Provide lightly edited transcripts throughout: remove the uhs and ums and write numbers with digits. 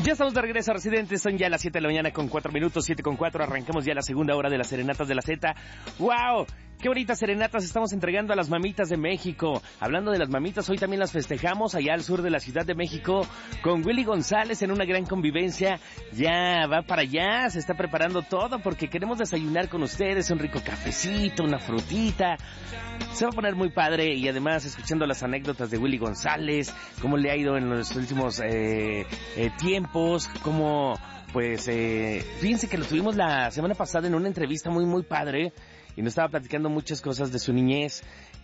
Ya estamos de regreso, residentes. Son ya las 7 de la mañana con 4 minutos, 7 con 4. Arrancamos ya la segunda hora de las serenatas de la Z. ¡Wow! ¡Qué bonitas serenatas estamos entregando a las mamitas de México! Hablando de las mamitas, hoy también las festejamos allá al sur de la Ciudad de México con Willy González en una gran convivencia. Ya va para allá, se está preparando todo porque queremos desayunar con ustedes, un rico cafecito, una frutita. Se va a poner muy padre y además escuchando las anécdotas de Willy González, cómo le ha ido en los últimos tiempos, cómo pues fíjense que lo tuvimos la semana pasada en una entrevista muy padre. Y nos estaba platicando muchas cosas de su niñez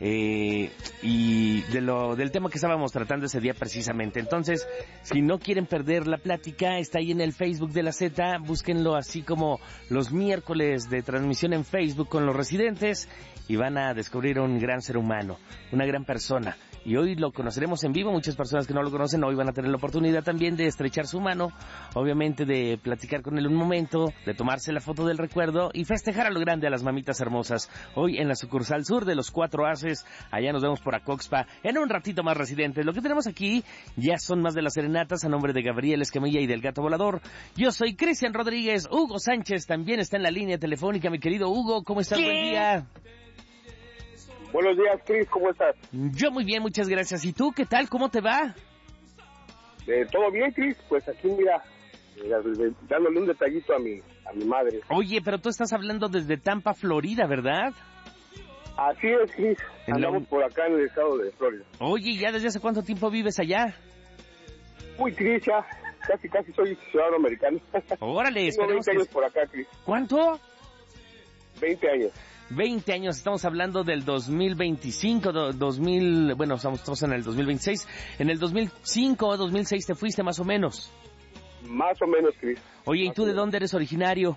y del tema que estábamos tratando ese día precisamente. Entonces, si no quieren perder la plática, está ahí en el Facebook de la Z, búsquenlo así como los miércoles de transmisión en Facebook con los residentes y van a descubrir un gran ser humano, una gran persona. Y hoy lo conoceremos en vivo, muchas personas que no lo conocen hoy van a tener la oportunidad también de estrechar su mano, obviamente de platicar con él un momento, de tomarse la foto del recuerdo y festejar a lo grande a las mamitas hermosas. Hoy en la sucursal sur de los Cuatro Haces, allá nos vemos por Acoxpa, en un ratito más, residentes. Lo que tenemos aquí ya son más de las serenatas a nombre de Gabriel Escamilla y del Gato Volador. Yo soy Cristian Rodríguez, Hugo Sánchez también está en la línea telefónica, mi querido Hugo, ¿cómo estás? Buen día. Buenos días, Cris, ¿cómo estás? Yo muy bien, muchas gracias. ¿Y tú qué tal? ¿Cómo te va? ¿Todo bien, Cris? Pues aquí, mira, dándole un detallito a mi madre. Oye, pero tú estás hablando desde Tampa, Florida, ¿verdad? Así es, Cris. Andamos por acá en el estado de Florida. Oye, ¿ya desde hace cuánto tiempo vives allá? Uy, Cris, ya casi soy ciudadano americano. Órale, tengo 20 años por acá, Cris. ¿Cuánto? 20 años. 20 años, estamos hablando del 2025, bueno, estamos en el 2026. En el 2005 o 2006 te fuiste más o menos. Más o menos, Cris. Oye, ¿y tú de dónde eres originario?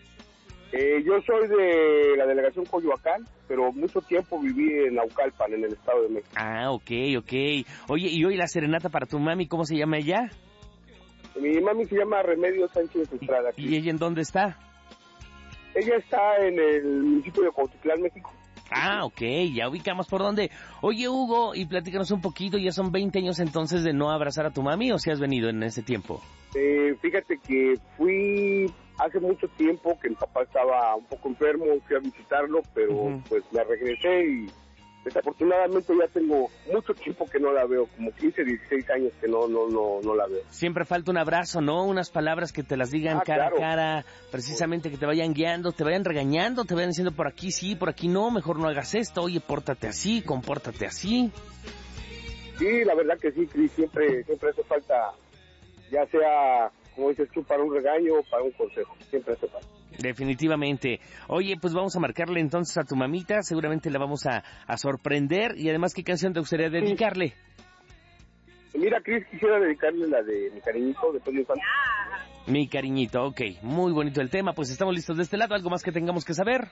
Yo soy de la delegación Coyoacán, pero mucho tiempo viví en Naucalpan, en el estado de México. Ah, ok. Oye, ¿y hoy la serenata para tu mami, cómo se llama ella? Mi mami se llama Remedios Sánchez Estrada. ¿Y ella en dónde está? Ella está en el municipio de Cuautitlán, México. Ah, ok, ya ubicamos por dónde. Oye, Hugo, y platícanos un poquito, ¿ya son 20 años entonces de no abrazar a tu mami o si has venido en ese tiempo? Fíjate que fui hace mucho tiempo que mi papá estaba un poco enfermo, fui a visitarlo, pero pues me regresé y desafortunadamente ya tengo mucho tiempo que no la veo, como 15, 16 años que no la veo. Siempre falta un abrazo, ¿no? Unas palabras que te las digan cara a cara, precisamente que te vayan guiando, te vayan regañando, te vayan diciendo por aquí sí, por aquí no, mejor no hagas esto, oye, pórtate así, compórtate así. Sí, la verdad que sí, Cris, siempre hace falta, ya sea, como dices tú, para un regaño o para un consejo, siempre hace falta. Definitivamente. Oye, pues vamos a marcarle entonces a tu mamita, seguramente la vamos a sorprender y además, ¿qué canción te gustaría dedicarle? Mira, Cris, quisiera dedicarle la de Mi Cariñito, de Pedro Infante. Mi Cariñito, ok, muy bonito el tema, pues estamos listos de este lado, ¿algo más que tengamos que saber?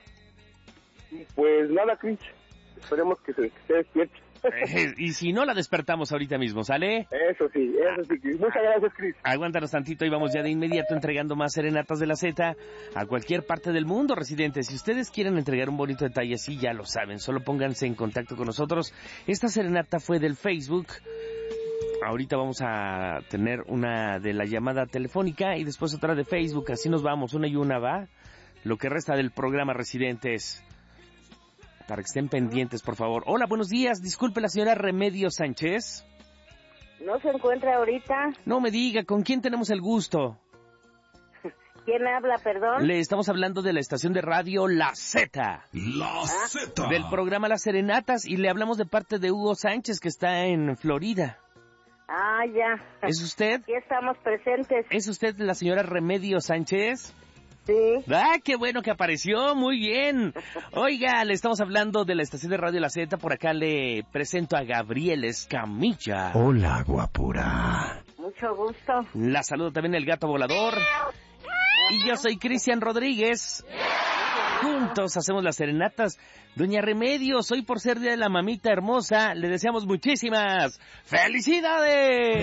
Pues nada, Cris, esperemos que se despierte. Y si no, la despertamos ahorita mismo, ¿sale? Eso sí, Cris. Muchas gracias, Cris. Aguántanos tantito y vamos ya de inmediato entregando más serenatas de la Z a cualquier parte del mundo, residentes. Si ustedes quieren entregar un bonito detalle así, ya lo saben, solo pónganse en contacto con nosotros. Esta serenata fue del Facebook. Ahorita vamos a tener una de la llamada telefónica y después otra de Facebook, así nos vamos, una y una, ¿va? Lo que resta del programa, residentes. Para que estén pendientes, por favor. Hola, buenos días. Disculpe, la señora Remedios Sánchez. ¿No se encuentra ahorita? No me diga, ¿con quién tenemos el gusto? ¿Quién habla, perdón? Le estamos hablando de la estación de radio La Z. La Z. Del programa Las Serenatas y le hablamos de parte de Hugo Sánchez, que está en Florida. Ah, ya. ¿Es usted? Aquí estamos presentes. ¿Es usted la señora Remedios Sánchez? Sí. ¡Ah, qué bueno que apareció! ¡Muy bien! Oiga, le estamos hablando de la estación de Radio La Z. Por acá le presento a Gabriel Escamilla. Hola, guapura. Mucho gusto. La saludo también el Gato Volador. Y yo soy Cristian Rodríguez. Juntos hacemos las serenatas. Doña Remedios, hoy por ser Día de la Mamita Hermosa, le deseamos muchísimas ¡felicidades!